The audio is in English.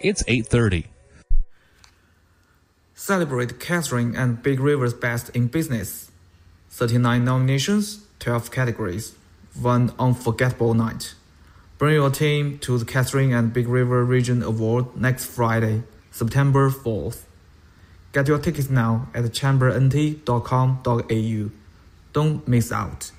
It's 8:30. Celebrate Catherine and Big River's best in business. 39 nominations, 12 categories. One unforgettable night. Bring your team to the Catherine and Big River Region Award next Friday, September 4th. Get your tickets now at chambernt.com.au. Don't miss out.